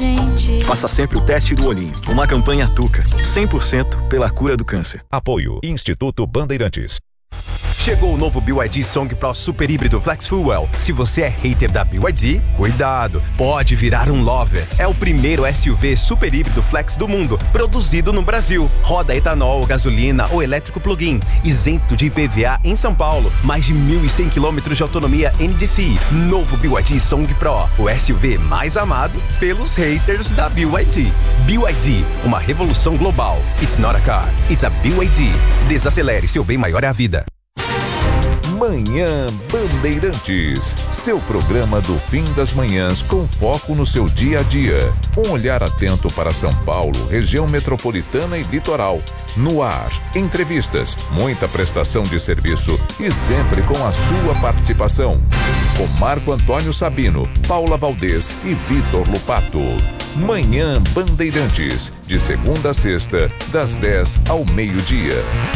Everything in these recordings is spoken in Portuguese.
gente. Faça sempre o teste do olhinho. Uma campanha Tuca, 100% pela cura do câncer. Apoio Instituto Bandeirantes. Chegou o novo BYD Song Pro Super Híbrido Flex Fuel. Se você é hater da BYD, cuidado, pode virar um lover. É o primeiro SUV super híbrido flex do mundo, produzido no Brasil. Roda etanol, gasolina ou elétrico plug-in, isento de IPVA em São Paulo. Mais de 1.100 km de autonomia NDCi. Novo BYD Song Pro, o SUV mais amado pelos haters da BYD. BYD, uma revolução global. It's not a car, it's a BYD. Desacelere, seu bem maior é a vida. Manhã Bandeirantes, seu programa do fim das manhãs com foco no seu dia a dia. Um olhar atento para São Paulo, região metropolitana e litoral. No ar, entrevistas, muita prestação de serviço e sempre com a sua participação. Com Marco Antônio Sabino, Paula Valdez e Vitor Lupato. Manhã Bandeirantes, de segunda a sexta, das 10 ao meio-dia.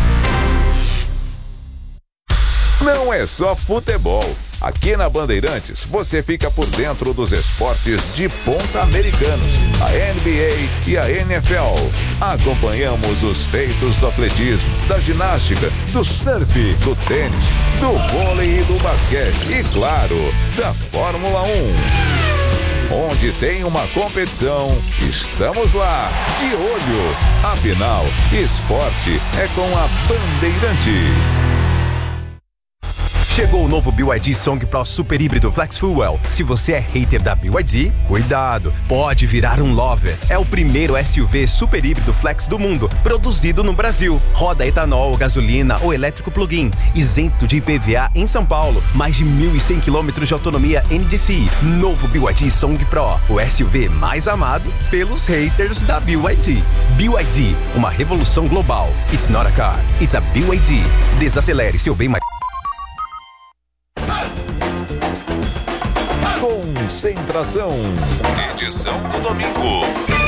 Não é só futebol. Aqui na Bandeirantes, você fica por dentro dos esportes de ponta americanos, a NBA e a NFL. Acompanhamos os feitos do atletismo, da ginástica, do surf, do tênis, do vôlei e do basquete e, claro, da Fórmula 1. Onde tem uma competição, estamos lá, de olho. Afinal, esporte é com a Bandeirantes. Chegou o novo BYD Song Pro Super Híbrido Flex Fuel. Se você é hater da BYD, cuidado, pode virar um lover. É o primeiro SUV super híbrido flex do mundo, produzido no Brasil. Roda etanol, gasolina ou elétrico plug-in, isento de IPVA em São Paulo. Mais de 1.100 km de autonomia NDCi. Novo BYD Song Pro, o SUV mais amado pelos haters da BYD. BYD, uma revolução global. It's not a car, it's a BYD. Desacelere, seu bem mais... Concentração. Edição do domingo.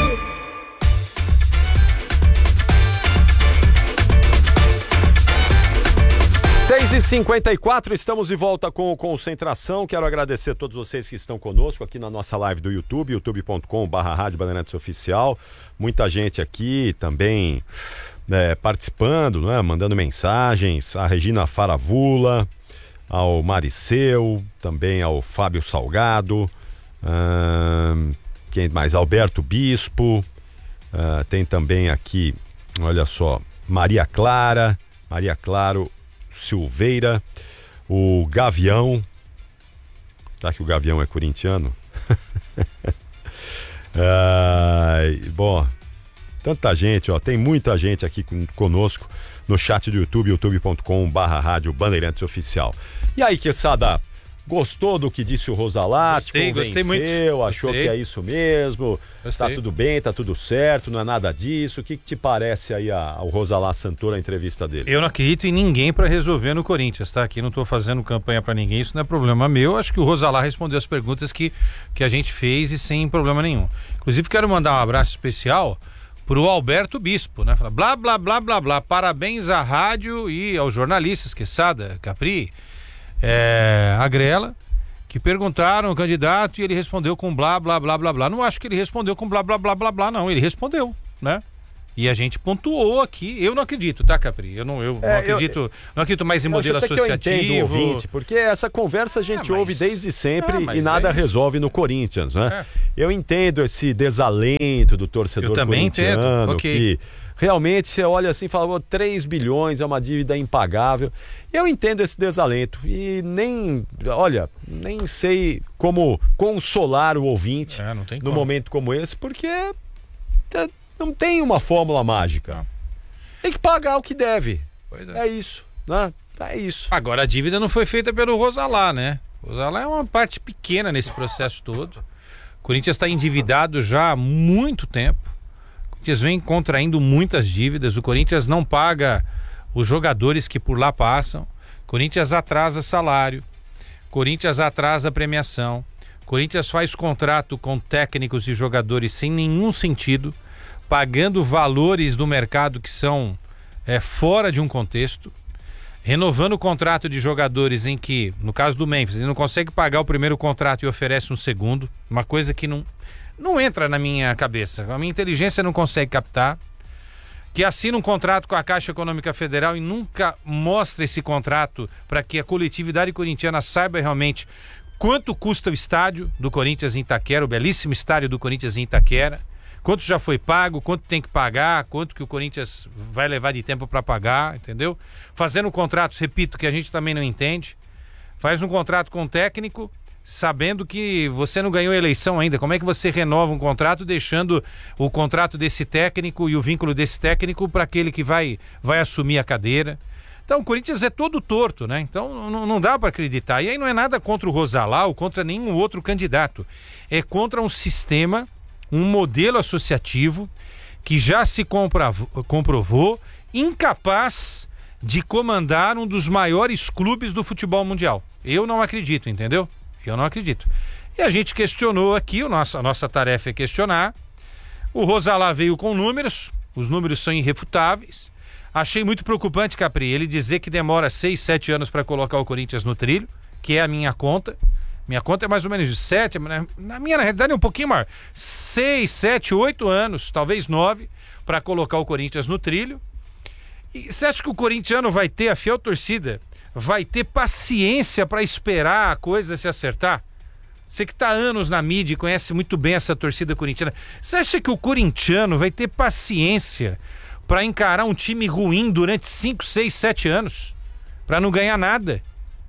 Seis e 54, estamos de volta com o Concentração. Quero agradecer a todos vocês que estão conosco aqui na nossa live do YouTube, youtube.com/Rádio Bandeirantes Oficial. Muita gente aqui também participando, né? Mandando mensagens. A Regina Faravula, ao Mariceu, também ao Fábio Salgado, quem mais? Alberto Bispo, tem também aqui, olha só, Maria Claro Silveira, o Gavião, já que o Gavião é corintiano. Bom, tanta gente, ó, tem muita gente aqui conosco no chat do YouTube, youtube.com/Rádio Bandeirantes Oficial. E aí, Quesada, gostou do que disse o Rosalá? Gostei muito. Achou que é isso mesmo? Gostei. Tá tudo bem, tá tudo certo, não é nada disso? O que te parece aí ao Rosalá Santoro, a entrevista dele? Eu não acredito em ninguém para resolver no Corinthians, tá? Aqui não tô fazendo campanha para ninguém, isso não é problema meu. Acho que o Rosalá respondeu as perguntas que a gente fez e sem problema nenhum. Inclusive, quero mandar um abraço especial pro Alberto Bispo, né? Fala, blá, blá, blá, blá, blá. Parabéns à rádio e aos jornalistas, Quesada, Capri, Agrela, que perguntaram o candidato e ele respondeu com blá, blá, blá, blá, blá. Não acho que ele respondeu com blá, blá, blá, blá, blá, não. Ele respondeu, né? E a gente pontuou aqui. Eu não acredito, tá, Capri? Eu não acredito mais em modelo associativo. Eu entendo o ouvinte, porque essa conversa a gente ouve desde sempre e nada resolve no Corinthians, né? Eu entendo esse desalento do torcedor corintiano, que realmente você olha assim e fala, 3 bilhões é uma dívida impagável. Eu entendo esse desalento e nem sei como consolar o ouvinte num momento como esse, porque não tem uma fórmula mágica. Tem que pagar o que deve. É isso, né? É isso. Agora, a dívida não foi feita pelo Rosalá, né? O Rosalá é uma parte pequena nesse processo todo. O Corinthians está endividado já há muito tempo. O Corinthians vem contraindo muitas dívidas. O Corinthians não paga os jogadores que por lá passam. O Corinthians atrasa salário. O Corinthians atrasa premiação. O Corinthians faz contrato com técnicos e jogadores sem nenhum sentido, pagando valores do mercado que são fora de um contexto, renovando o contrato de jogadores em que, no caso do Memphis, ele não consegue pagar o primeiro contrato e oferece um segundo, uma coisa que não entra na minha cabeça. A minha inteligência não consegue captar. Que assina um contrato com a Caixa Econômica Federal e nunca mostra esse contrato para que a coletividade corintiana saiba realmente quanto custa o estádio do Corinthians em Itaquera, o belíssimo estádio do Corinthians em Itaquera, quanto já foi pago, quanto tem que pagar, quanto que o Corinthians vai levar de tempo para pagar, entendeu? Fazendo contratos, repito, que a gente também não entende. Faz um contrato com o técnico, sabendo que você não ganhou a eleição ainda. Como é que você renova um contrato deixando o contrato desse técnico e o vínculo desse técnico para aquele que vai assumir a cadeira? Então o Corinthians é todo torto, né? Então não dá para acreditar. E aí não é nada contra o Rosalá ou contra nenhum outro candidato. É contra um sistema, um modelo associativo que já se comprovou incapaz de comandar um dos maiores clubes do futebol mundial. Eu não acredito, entendeu? Eu não acredito. E a gente questionou aqui, a nossa tarefa é questionar. O Rosalá veio com números, os números são irrefutáveis. Achei muito preocupante, Capri, ele dizer que demora 6, 7 anos para colocar o Corinthians no trilho, que é a minha conta. Minha conta é mais ou menos de 7, na minha realidade é um pouquinho maior. 6, 7, 8 anos, talvez 9, para colocar o Corinthians no trilho. E você acha que o corintiano vai ter, a fiel torcida, vai ter paciência para esperar a coisa se acertar? Você que está há anos na mídia e conhece muito bem essa torcida corintiana, você acha que o corintiano vai ter paciência para encarar um time ruim durante 5, 6, 7 anos? Para não ganhar nada?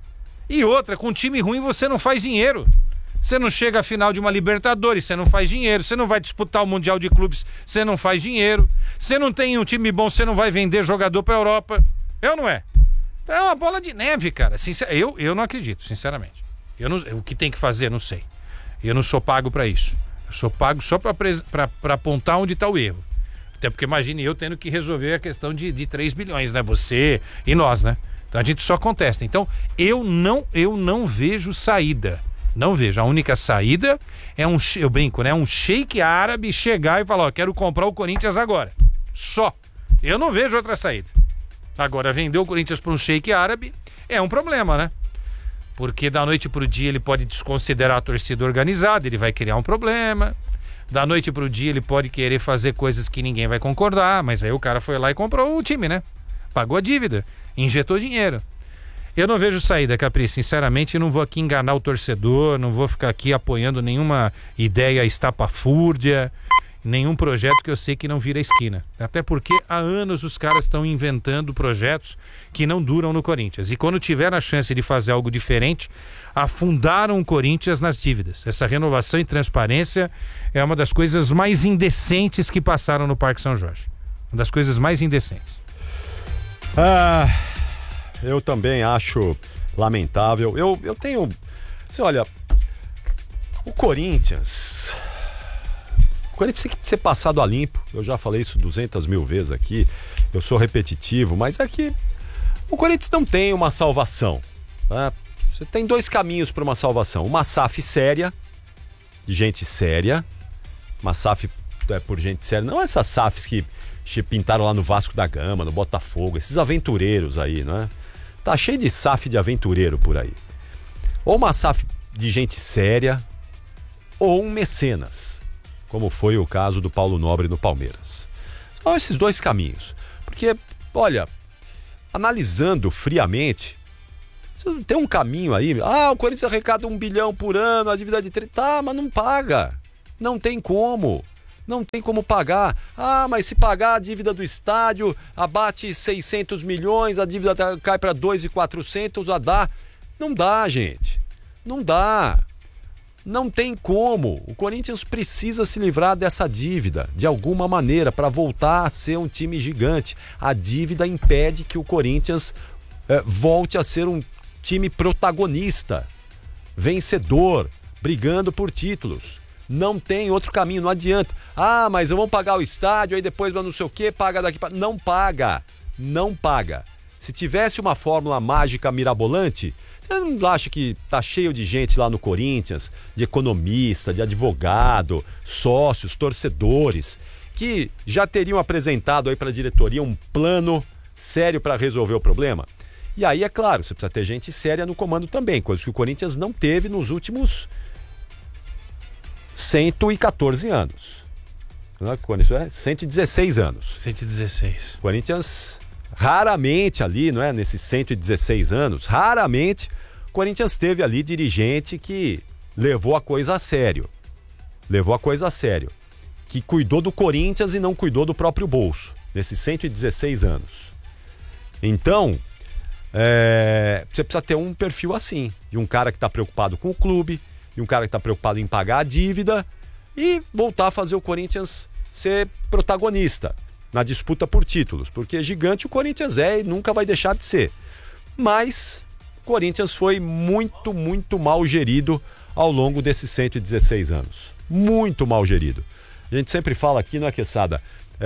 E outra, com um time ruim você não faz dinheiro. Você não chega à final de uma Libertadores, você não faz dinheiro. Você não vai disputar o Mundial de Clubes, você não faz dinheiro. Você não tem um time bom, você não vai vender jogador para a Europa. Eu não é? Então é uma bola de neve, cara. Eu não acredito, sinceramente. O que tem que fazer, não sei. Eu não sou pago para isso. Eu sou pago só para apontar onde está o erro. Até porque imagine eu tendo que resolver a questão de 3 bilhões, né? Você e nós, né? Então a gente só contesta. Então eu não vejo saída. Não vejo. A única saída é eu brinco, né? Um sheik árabe chegar e falar, ó, quero comprar o Corinthians agora. Só. Eu não vejo outra saída. Agora, vender o Corinthians para um sheik árabe é um problema, né? Porque da noite pro dia ele pode desconsiderar a torcida organizada, ele vai criar um problema. Da noite pro dia ele pode querer fazer coisas que ninguém vai concordar, mas aí o cara foi lá e comprou o time, né? Pagou a dívida, injetou dinheiro. Eu não vejo saída, Capri, sinceramente, não vou aqui enganar o torcedor, não vou ficar aqui apoiando nenhuma ideia estapafúrdia, nenhum projeto que eu sei que não vira esquina. Até porque há anos os caras estão inventando projetos que não duram no Corinthians. E quando tiveram a chance de fazer algo diferente, afundaram o Corinthians nas dívidas. Essa renovação e transparência é uma das coisas mais indecentes que passaram no Parque São Jorge. Uma das coisas mais indecentes. Eu também acho lamentável. Eu tenho... Você olha, o Corinthians tem que ser passado a limpo. Eu já falei isso 200 mil vezes aqui. Eu sou repetitivo, mas é que o Corinthians não tem uma salvação, né? Você tem 2 caminhos para uma salvação. Uma SAF séria, de gente séria. Uma SAF por gente séria. Não essas SAFs que pintaram lá no Vasco da Gama, no Botafogo. Esses aventureiros aí, né? Tá cheio de SAF de aventureiro por aí. Ou uma SAF de gente séria, ou um mecenas, como foi o caso do Paulo Nobre no Palmeiras. São esses 2 caminhos. Porque, olha, analisando friamente, tem um caminho aí, o Corinthians arrecada 1 bilhão por ano, a dívida de 30, tá, mas não paga. Não tem como. Não tem como pagar. Mas se pagar a dívida do estádio, abate 600 milhões, a dívida cai para 2.400, dá. Não dá, gente. Não dá. Não tem como. O Corinthians precisa se livrar dessa dívida, de alguma maneira, para voltar a ser um time gigante. A dívida impede que o Corinthians volte a ser um time protagonista, vencedor, brigando por títulos. Não tem outro caminho, não adianta. Mas vamos pagar o estádio, aí depois não sei o que, paga daqui para... Não paga. Não paga. Se tivesse uma fórmula mágica mirabolante, você não acha que tá cheio de gente lá no Corinthians, de economista, de advogado, sócios, torcedores, que já teriam apresentado aí para a diretoria um plano sério para resolver o problema? E aí, é claro, você precisa ter gente séria no comando também, coisa que o Corinthians não teve nos últimos 114 anos. Isso é 116 anos. 116. Corinthians, raramente ali, não é? Nesses 116 anos, raramente o Corinthians teve ali dirigente que levou a coisa a sério. Que cuidou do Corinthians e não cuidou do próprio bolso, nesses 116 anos. Então, você precisa ter um perfil assim, de um cara que está preocupado com o clube, de um cara que está preocupado em pagar a dívida e voltar a fazer o Corinthians ser protagonista na disputa por títulos, porque gigante o Corinthians é e nunca vai deixar de ser. Mas o Corinthians foi muito, muito mal gerido ao longo desses 116 anos. Muito mal gerido. A gente sempre fala aqui, não é, Quesada?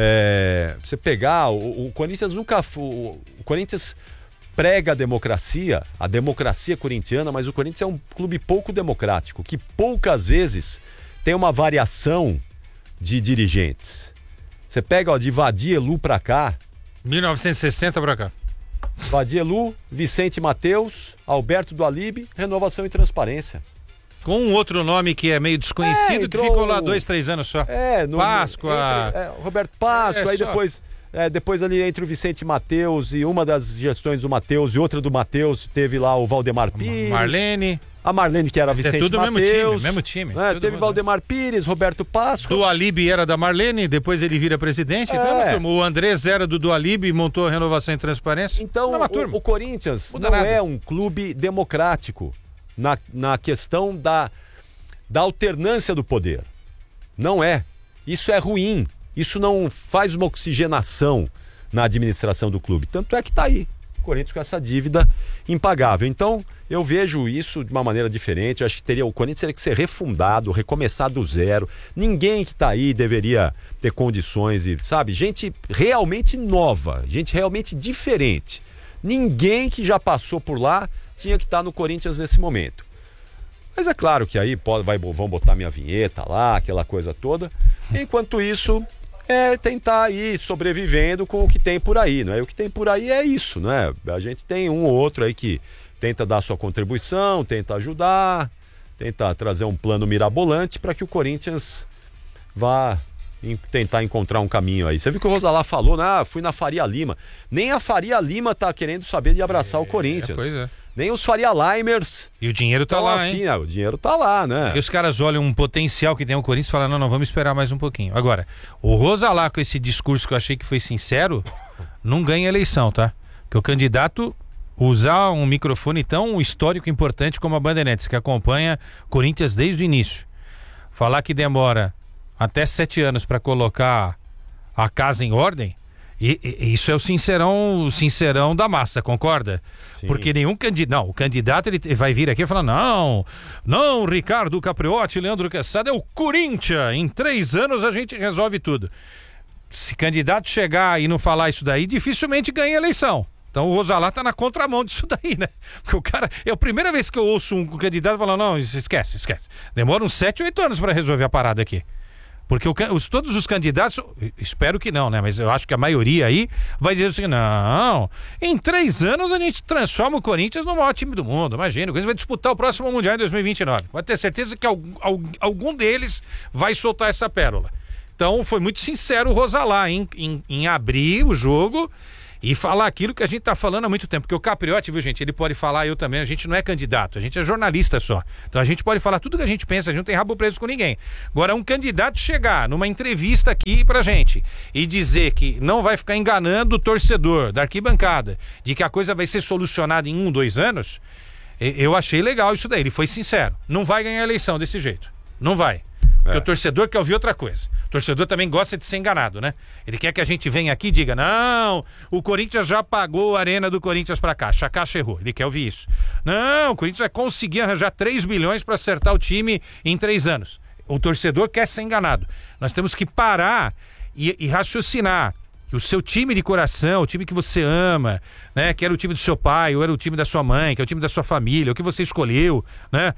Você pegar, o Corinthians nunca... O Corinthians prega a democracia corintiana, mas o Corinthians é um clube pouco democrático, que poucas vezes tem uma variação de dirigentes. Você pega de Vadielu pra cá... 1960 pra cá. Vadielu, Vicente Mateus, Alberto do Alibe, Renovação e Transparência. Com um outro nome que é meio desconhecido, que ficou lá 2-3 anos só. Páscoa. Roberto Páscoa, aí depois ali entre o Vicente Mateus e uma das gestões do Mateus e outra do Mateus, teve lá o Valdemar Pires. Marlene. A Marlene, que era Vicente Mateus. Mesmo time. Teve Valdemar Pires, Roberto Páscoa. Do Alibe era da Marlene, depois ele vira presidente. Então, o Andrés era do Alibe e montou a Renovação e Transparência. Então, o Corinthians não é um clube democrático na questão da alternância do poder. Não é. Isso é ruim. Isso não faz uma oxigenação na administração do clube. Tanto é que está aí. O Corinthians com essa dívida impagável. Então, eu vejo isso de uma maneira diferente. Eu acho que o Corinthians teria que ser refundado, recomeçar do zero. Ninguém que está aí deveria ter condições e, sabe, gente realmente nova, gente realmente diferente. Ninguém que já passou por lá tinha que estar no Corinthians nesse momento. Mas é claro que aí vão botar minha vinheta lá, aquela coisa toda. Enquanto isso, tentar ir sobrevivendo com o que tem por aí, não é? O que tem por aí é isso, não é? A gente tem um ou outro aí que tenta dar sua contribuição, tenta ajudar, tenta trazer um plano mirabolante para que o Corinthians vá tentar encontrar um caminho aí. Você viu que o Rosalá falou, fui na Faria Lima. Nem a Faria Lima tá querendo saber de abraçar o Corinthians. Pois é. Nem os Faria Limers. E o dinheiro tá lá, hein? O dinheiro tá lá, né? E os caras olham um potencial que tem o Corinthians e falam, não, vamos esperar mais um pouquinho. Agora, o Rosalá com esse discurso que eu achei que foi sincero, não ganha eleição, tá? Porque o candidato usar um microfone tão histórico e importante como a Bandeirantes, que acompanha Corinthians desde o início. Falar que demora até 7 anos para colocar a casa em ordem, e isso é o sincerão da massa, concorda? Sim. Porque nenhum candidato, o candidato ele vai vir aqui e falar, não, Ricardo Capriotti, Leandro Quesada, é o Corinthians, em 3 anos a gente resolve tudo. Se candidato chegar e não falar isso daí, dificilmente ganha eleição. Então o Rosalá tá na contramão disso daí, né? Porque o cara, é a primeira vez que eu ouço um candidato falando, não, esquece. Demora uns 7, 8 anos para resolver a parada aqui. Porque todos os candidatos, espero que não, né? Mas eu acho que a maioria aí vai dizer assim, não, em 3 anos a gente transforma o Corinthians no maior time do mundo. Imagina, o Corinthians vai disputar o próximo Mundial em 2029. Pode ter certeza que algum deles vai soltar essa pérola. Então foi muito sincero o Rosalá em abrir o jogo e falar aquilo que a gente tá falando há muito tempo. Porque o Capriotti, viu, gente, ele pode falar, eu também, a gente não é candidato, a gente é jornalista só. Então a gente pode falar tudo que a gente pensa, a gente não tem rabo preso com ninguém. Agora, um candidato chegar numa entrevista aqui pra gente e dizer que não vai ficar enganando o torcedor da arquibancada, de que a coisa vai ser solucionada em 1, 2 anos, eu achei legal isso daí, ele foi sincero. Não vai ganhar a eleição desse jeito, não vai. Porque o torcedor quer ouvir outra coisa. O torcedor também gosta de ser enganado, né? Ele quer que a gente venha aqui e diga, não, o Corinthians já pagou a arena do Corinthians pra cá, Chacacha errou. Ele quer ouvir isso. Não, o Corinthians vai conseguir arranjar 3 bilhões pra acertar o time em 3 anos. O torcedor quer ser enganado. Nós temos que parar e raciocinar. Que o seu time de coração, o time que você ama, né? Que era o time do seu pai, ou era o time da sua mãe, que é o time da sua família, o que você escolheu, né?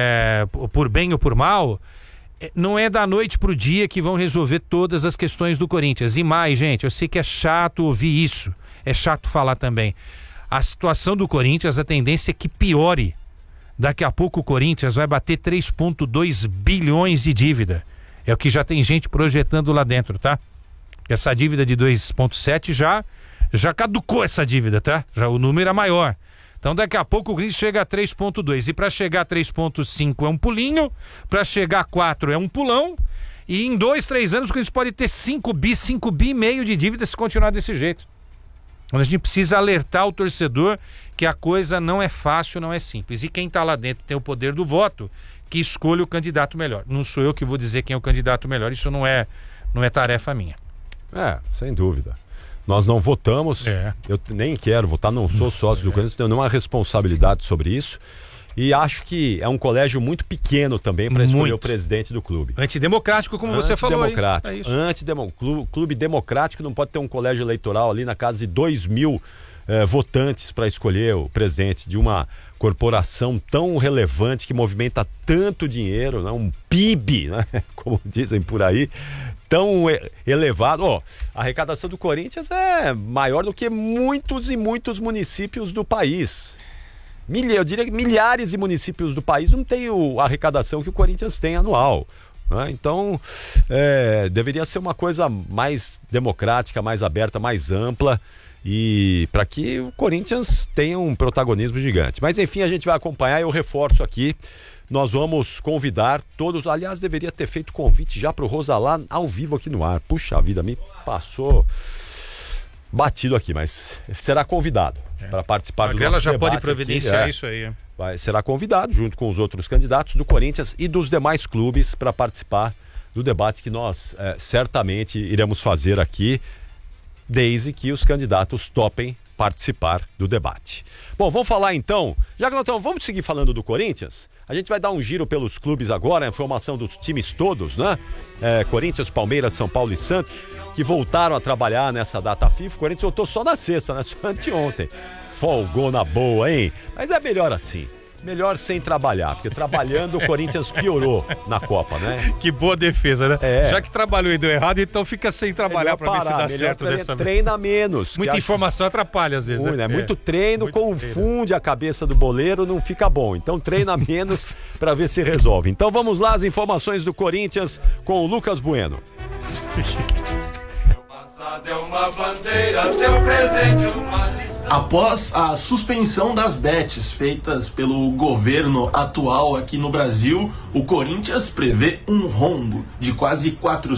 Por bem ou por mal... Não é da noite pro dia que vão resolver todas as questões do Corinthians. E mais, gente, eu sei que é chato ouvir isso. É chato falar também. A situação do Corinthians, a tendência é que piore Daqui a pouco o Corinthians vai bater 3,2 bilhões de dívida. É o que já tem gente projetando lá dentro, tá? Essa dívida de 2,7 já caducou essa dívida, tá? Já o número é maior. Então daqui a pouco o Corinthians chega a 3,2. E para chegar a 3,5 é um pulinho, para chegar a 4 é um pulão. E em 2, 3 anos o Corinthians pode ter 5 bi e meio de dívida se continuar desse jeito. Então a gente precisa alertar o torcedor que a coisa não é fácil, não é simples. E quem está lá dentro tem o poder do voto, que escolha o candidato melhor. Não sou eu que vou dizer quem é o candidato melhor, isso não é tarefa minha. Sem dúvida. Nós não votamos, eu nem quero votar, não sou sócio do Corinthians, tenho nenhuma responsabilidade sobre isso. E acho que é um colégio muito pequeno também para escolher o presidente do clube. Antidemocrático, como você falou aí. Clube democrático não pode ter um colégio eleitoral ali na casa de 2.000 votantes para escolher o presidente de uma corporação tão relevante que movimenta tanto dinheiro, né? Um PIB, né? Como dizem por aí, tão elevado. A arrecadação do Corinthians é maior do que muitos e muitos municípios do país. Eu diria que milhares de municípios do país não têm a arrecadação que o Corinthians tem anual. Né? Então, deveria ser uma coisa mais democrática, mais aberta, mais ampla, e para que o Corinthians tenha um protagonismo gigante. Mas enfim, a gente vai acompanhar. Eu reforço aqui, nós vamos convidar todos. Aliás, deveria ter feito convite já para o Rosalá ao vivo aqui no ar. Puxa vida, me passou batido aqui, mas será convidado para participar do nosso debate. Ela já pode providenciar isso aí. Será convidado junto com os outros candidatos do Corinthians e dos demais clubes para participar do debate que nós certamente iremos fazer aqui, desde que os candidatos topem participar do debate. Bom, vamos falar então, já que nós vamos seguir falando do Corinthians, a gente vai dar um giro pelos clubes agora, a informação dos times todos, né? Corinthians, Palmeiras, São Paulo e Santos, que voltaram a trabalhar nessa data FIFA. O Corinthians voltou só na sexta, né? Só anteontem. Folgou na boa, hein? Mas é melhor assim. Melhor sem trabalhar, porque trabalhando o Corinthians piorou na Copa, né? Que boa defesa, né? Já que trabalhou e deu errado, então fica sem trabalhar para ver se dá certo dessa vez. Treina menos. Muita informação atrapalha às vezes. Muito treino, muito confunde a cabeça do boleiro, não fica bom. Então treina menos para ver se resolve. Então vamos lá, as informações do Corinthians com o Lucas Bueno. Teu passado é uma bandeira, teu presente uma lição. Após a suspensão das bets feitas pelo governo atual aqui no Brasil, o Corinthians prevê um rombo de quase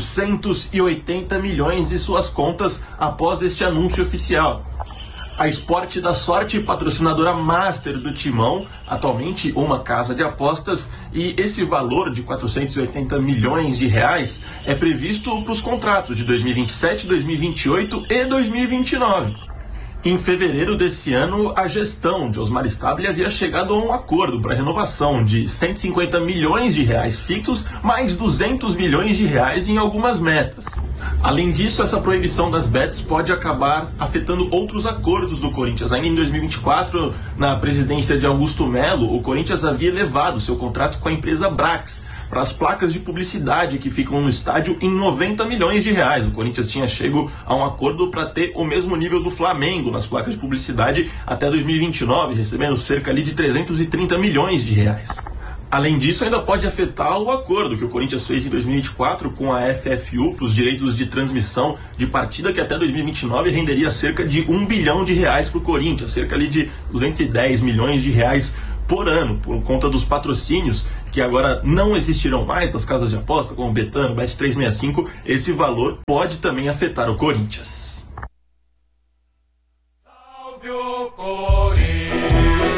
480 milhões em suas contas após este anúncio oficial. A Esporte da Sorte, patrocinadora master do Timão, atualmente uma casa de apostas, e esse valor de 480 milhões de reais é previsto para os contratos de 2027, 2028 e 2029. Em fevereiro desse ano, a gestão de Osmar Stabile havia chegado a um acordo para a renovação de 150 milhões de reais fixos, mais 200 milhões de reais em algumas metas. Além disso, essa proibição das bets pode acabar afetando outros acordos do Corinthians. Ainda em 2024, na presidência de Augusto Melo, o Corinthians havia elevado seu contrato com a empresa Brax para as placas de publicidade que ficam no estádio em 90 milhões de reais. O Corinthians tinha chego a um acordo para ter o mesmo nível do Flamengo nas placas de publicidade até 2029, recebendo cerca ali de 330 milhões de reais. Além disso, ainda pode afetar o acordo que o Corinthians fez em 2024 com a FFU para os direitos de transmissão de partida, que até 2029 renderia cerca de 1 bilhão de reais para o Corinthians, cerca ali de 210 milhões de reais por ano, por conta dos patrocínios que agora não existirão mais das casas de aposta, como Betano, Bet365. Esse valor pode também afetar o Corinthians. Salve o Corinthians!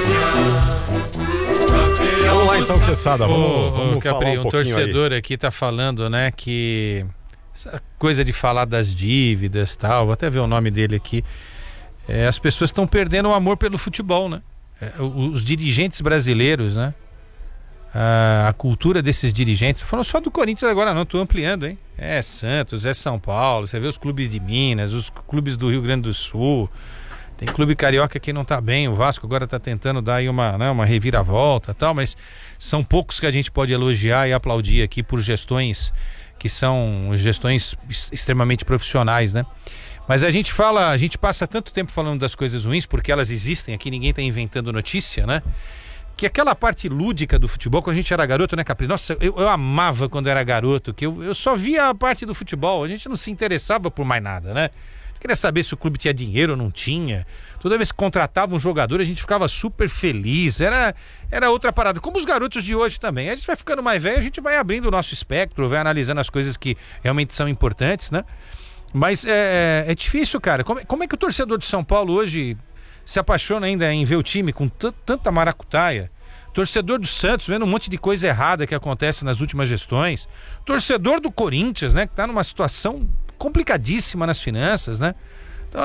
Vamos lá então, Queçada, vamos Capri, falar um torcedor aí. aqui tá falando, né, que essa coisa de falar das dívidas e tal, vou até ver o nome dele aqui, as pessoas estão perdendo o amor pelo futebol, né? Os dirigentes brasileiros, né? A cultura desses dirigentes, falando só do Corinthians agora não, estou ampliando, hein? É Santos, é São Paulo, você vê os clubes de Minas, os clubes do Rio Grande do Sul, tem clube carioca que não está bem, o Vasco agora está tentando dar aí uma reviravolta e tal, mas são poucos que a gente pode elogiar e aplaudir aqui por gestões que são gestões extremamente profissionais, né? Mas a gente passa tanto tempo falando das coisas ruins, porque elas existem, aqui ninguém está inventando notícia, né? que aquela parte lúdica do futebol, quando a gente era garoto, né, Capri? Nossa, eu amava quando era garoto, que eu só via a parte do futebol, a gente não se interessava por mais nada, né? Queria saber se o clube tinha dinheiro ou não tinha. Toda vez que contratava um jogador, a gente ficava super feliz, era outra parada, como os garotos de hoje também. A gente vai ficando mais velho, a gente vai abrindo o nosso espectro, vai analisando as coisas que realmente são importantes, né? Mas é difícil, cara. Como é que o torcedor de São Paulo hoje se apaixona ainda em ver o time com tanta maracutaia? Torcedor do Santos vendo um monte de coisa errada que acontece nas últimas gestões. Torcedor do Corinthians, né? Que tá numa situação complicadíssima nas finanças, né? Então,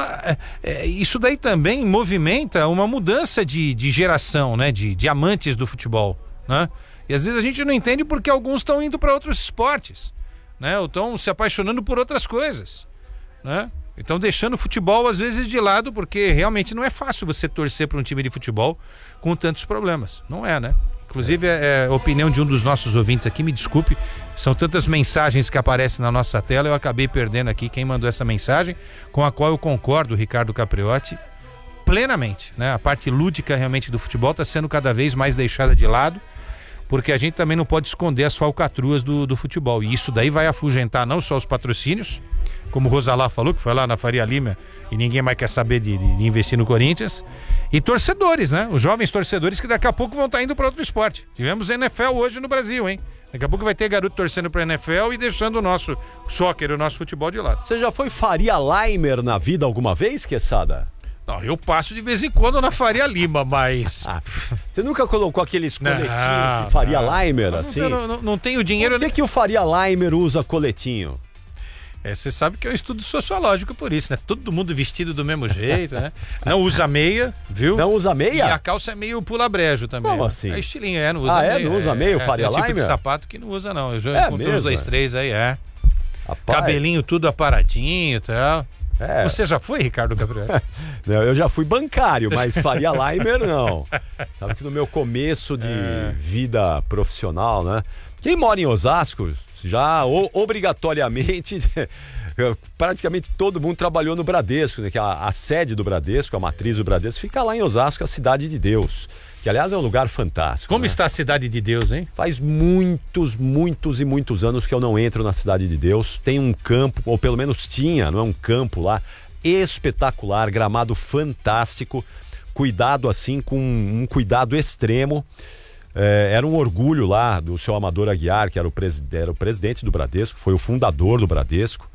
isso daí também movimenta uma mudança de geração, né? De amantes do futebol, né? E às vezes a gente não entende porque alguns estão indo para outros esportes, né? Ou estão se apaixonando por outras coisas, né? Então deixando o futebol às vezes de lado, porque realmente não é fácil você torcer para um time de futebol com tantos problemas. Não é, né? Inclusive é a opinião de um dos nossos ouvintes aqui, me desculpe, são tantas mensagens que aparecem na nossa tela, eu acabei perdendo aqui quem mandou essa mensagem, com a qual eu concordo, Ricardo Capriotti, plenamente, né? A parte lúdica realmente do futebol está sendo cada vez mais deixada de lado, porque a gente também não pode esconder as falcatruas do futebol, e isso daí vai afugentar não só os patrocínios, como o Rosalá falou, que foi lá na Faria Lima e ninguém mais quer saber de investir no Corinthians, e torcedores, né? Os jovens torcedores que daqui a pouco vão estar indo para outro esporte. Tivemos NFL hoje no Brasil, hein? Daqui a pouco vai ter garoto torcendo para NFL e deixando o nosso soccer, o nosso futebol de lado. Você já foi Faria Limer na vida alguma vez, Quesada? Não, eu passo de vez em quando na Faria Lima, mas... Você nunca colocou aqueles coletinhos de Faria Limer, assim? Não tenho dinheiro... Por que o Faria Limer usa coletinho? Você sabe que é um estudo sociológico por isso, né? Todo mundo vestido do mesmo jeito, né? Não usa meia, viu? Não usa meia? E a calça é meio pula-brejo também. Como assim? É estilinho, não usa meia. Não usa meia o Faria Limer? É tipo de sapato que não usa, não. Eu já encontrei uns 2, 3 aí, Rapaz. Cabelinho tudo aparadinho e tal. Você já foi, Ricardo Gabriel? Não, eu já fui bancário, mas Faria Limer não. Sabe que no meu começo de vida profissional, né? Quem mora em Osasco, já obrigatoriamente, praticamente todo mundo trabalhou no Bradesco, né? Que a sede do Bradesco, a matriz do Bradesco, fica lá em Osasco, a Cidade de Deus. Que, aliás, é um lugar fantástico. Como está a Cidade de Deus, hein? Faz muitos anos que eu não entro na Cidade de Deus. Tem um campo, ou pelo menos tinha, não é um campo lá, espetacular, gramado fantástico, cuidado assim, com um cuidado extremo. Era um orgulho lá do seu Amador Aguiar, que era o presidente do Bradesco, foi o fundador do Bradesco.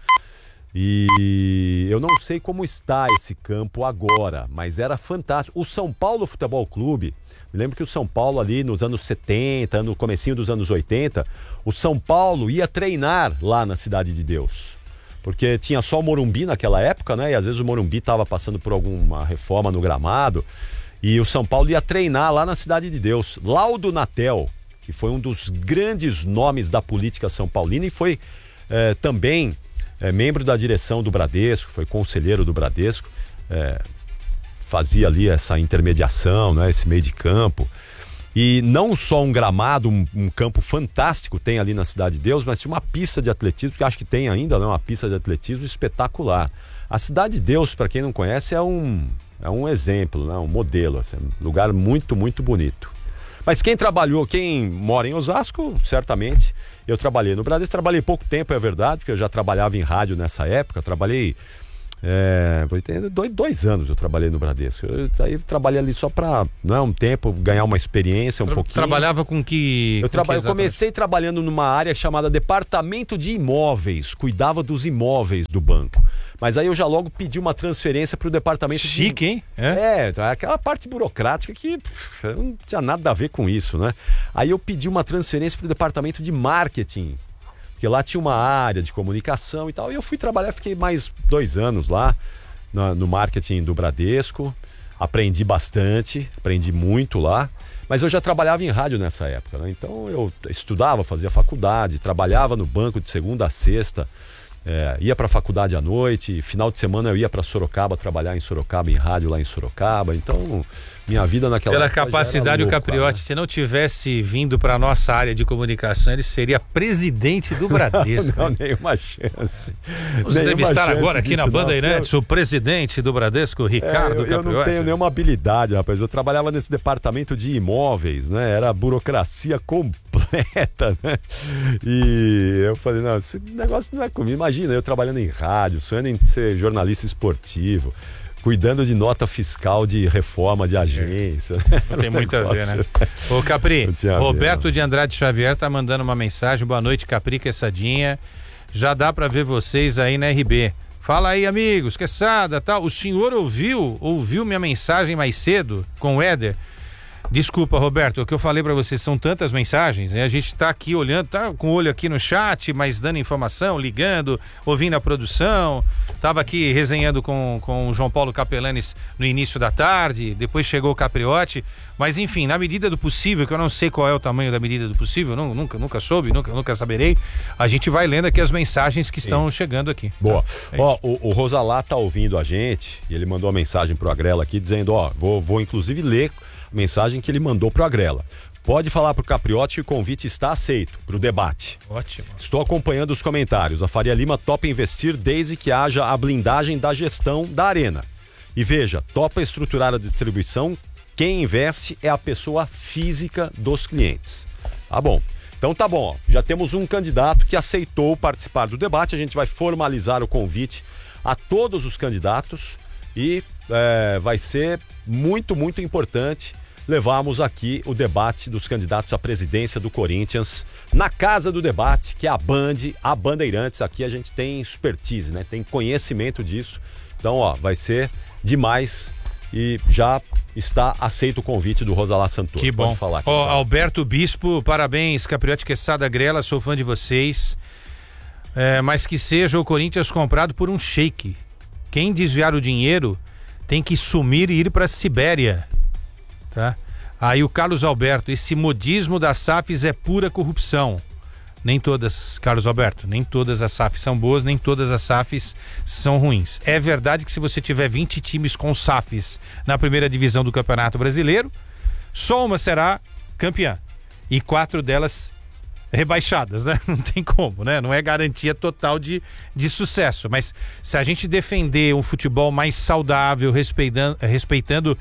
E eu não sei como está esse campo agora, mas era fantástico. O São Paulo Futebol Clube, me lembro que o São Paulo ali nos anos 70, no comecinho dos anos 80, o São Paulo ia treinar lá na Cidade de Deus. Porque tinha só o Morumbi naquela época, né? E às vezes o Morumbi estava passando por alguma reforma no gramado. E o São Paulo ia treinar lá na Cidade de Deus. Laudo Natel, que foi um dos grandes nomes da política são paulina e foi também membro da direção do Bradesco, foi conselheiro do Bradesco, fazia ali essa intermediação, né, esse meio de campo. E não só um gramado, um campo fantástico tem ali na Cidade de Deus, mas tinha uma pista de atletismo, que acho que tem ainda, né, uma pista de atletismo espetacular. A Cidade de Deus, para quem não conhece, é um exemplo, né? Um modelo, assim, um lugar muito, muito bonito. Mas quem mora em Osasco, certamente, eu trabalhei no Bradesco, trabalhei pouco tempo, é verdade, porque eu já trabalhava em rádio nessa época, trabalhei 2 anos eu trabalhei no Bradesco. Eu trabalhei ali só para, um tempo, ganhar uma experiência, um pouquinho. Trabalhava com que... Eu comecei trabalhando numa área chamada Departamento de Imóveis, cuidava dos imóveis do banco. Mas aí eu já logo pedi uma transferência para o departamento Chique, hein? Aquela parte burocrática que não tinha nada a ver com isso, né? Aí eu pedi uma transferência para o departamento de marketing, porque lá tinha uma área de comunicação e tal. E eu fui trabalhar, fiquei mais 2 anos lá no marketing do Bradesco. Aprendi bastante, aprendi muito lá. Mas eu já trabalhava em rádio nessa época, né? Então eu estudava, fazia faculdade, trabalhava no banco de segunda a sexta. Ia para a faculdade à noite, final de semana eu ia para Sorocaba, trabalhar em Sorocaba, em rádio lá em Sorocaba. Então, minha vida naquela época. Pela capacidade, o Capriotti, se não tivesse vindo para a nossa área de comunicação, ele seria presidente do Bradesco. Não, nenhuma chance. Vamos entrevistar agora aqui na Bandeirantes o presidente do Bradesco, Ricardo Capriotti. Eu não tenho nenhuma habilidade, rapaz. Eu trabalhava nesse departamento de imóveis, né? Era burocracia completa, né? E eu falei, não, esse negócio não é comigo. Imagina, eu trabalhando em rádio, sonhando em ser jornalista esportivo, cuidando de nota fiscal de reforma de agência. Não tem muito a ver, né? Ô Capri, Roberto de Andrade Xavier tá mandando uma mensagem. Boa noite, Capri, Quessadinha. Já dá para ver vocês aí na RB. Fala aí, amigos, Quessada, tal. O senhor ouviu minha mensagem mais cedo com o Éder? Desculpa, Roberto, o que eu falei pra vocês são tantas mensagens, né? A gente tá aqui olhando, tá com o olho aqui no chat, mas dando informação, ligando, ouvindo a produção. Tava aqui resenhando com o João Paulo Capelanes no início da tarde, depois chegou o Capriotti, mas enfim, na medida do possível, que eu não sei qual é o tamanho da medida do possível, nunca soube, nunca saberei, a gente vai lendo aqui as mensagens que estão chegando aqui. Boa. Ó, o Rosalá tá ouvindo a gente, e ele mandou uma mensagem pro Agrela aqui, dizendo, vou inclusive ler mensagem que ele mandou pro Agrela. Pode falar pro Capriotti que o convite está aceito pro debate. Ótimo. Estou acompanhando os comentários. A Faria Lima topa investir desde que haja a blindagem da gestão da arena. E veja, topa estruturar a distribuição. Quem investe é a pessoa física dos clientes. Tá bom. Então tá bom, ó. Já temos um candidato que aceitou participar do debate. A gente vai formalizar o convite a todos os candidatos e vai ser muito, muito importante levarmos aqui o debate dos candidatos à presidência do Corinthians na casa do debate, que é a a Bandeirantes. Aqui a gente tem expertise, né? Tem conhecimento disso. Então, vai ser demais e já está aceito o convite do Rosalá Santoro. Que bom. Pode falar, Alberto Bispo, parabéns, Capriotti, Quessada, Grela, sou fã de vocês. Mas que seja o Corinthians comprado por um sheik. Quem desviar o dinheiro tem que sumir e ir para a Sibéria. Tá? Aí o Carlos Alberto, esse modismo das SAFs é pura corrupção. Nem todas, Carlos Alberto, nem todas as SAFs são boas, nem todas as SAFs são ruins. É verdade que se você tiver 20 times com SAFs na primeira divisão do Campeonato Brasileiro, só uma será campeã. E 4 delas rebaixadas, né? Não tem como, né? Não é garantia total de sucesso, mas se a gente defender um futebol mais saudável, respeitando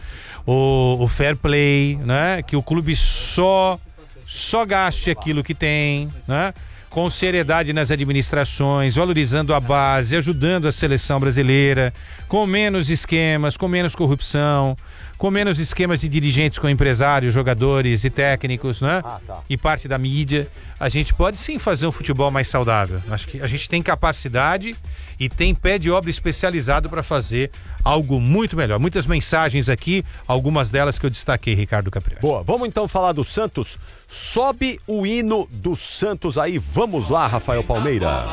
o fair play, né? Que o clube só gaste aquilo que tem, né? Com seriedade nas administrações, valorizando a base, ajudando a seleção brasileira, com menos esquemas, com menos corrupção, com menos esquemas de dirigentes com empresários, jogadores e técnicos, né? E parte da mídia. A gente pode sim fazer um futebol mais saudável. Acho que a gente tem capacidade e tem pé de obra especializado para fazer algo muito melhor. Muitas mensagens aqui, algumas delas que eu destaquei, Ricardo Capriotti. Boa, vamos então falar do Santos. Sobe o hino do Santos aí. Vamos lá, Rafael Palmeira.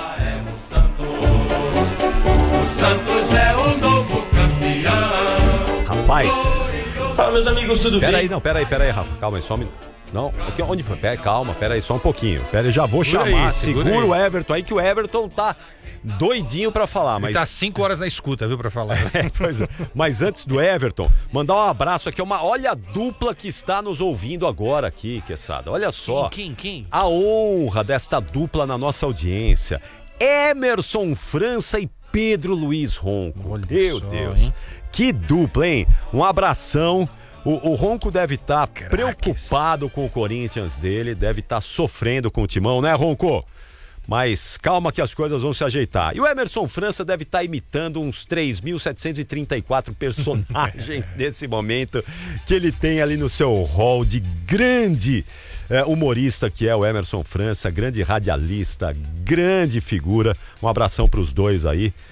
O Santos é o novo campeão. Rapaz. Fala, meus amigos, tudo bem? Pera aí, Rafa. Calma aí, só um minuto. Não, onde foi? Calma, pera aí, só um pouquinho. Pera aí, já vou chamar. Segura o Everton aí, que o Everton tá doidinho pra falar. Ele tá 5 horas na escuta, viu, pra falar. Pois é. Mas antes do Everton, mandar um abraço aqui. Olha a dupla que está nos ouvindo agora aqui, Quessada. Olha só. Quem? A honra desta dupla na nossa audiência. Emerson França e Pedro Luiz Ronco. Meu Deus. Hein? Que dupla, hein? Um abração. O Ronco deve estar preocupado com o Corinthians dele, deve estar sofrendo com o timão, né, Ronco? Mas calma que as coisas vão se ajeitar. E o Emerson França deve estar imitando uns 3.734 personagens nesse momento que ele tem ali no seu hall de grande humorista que é o Emerson França, grande radialista, grande figura. Um abração para os dois aí.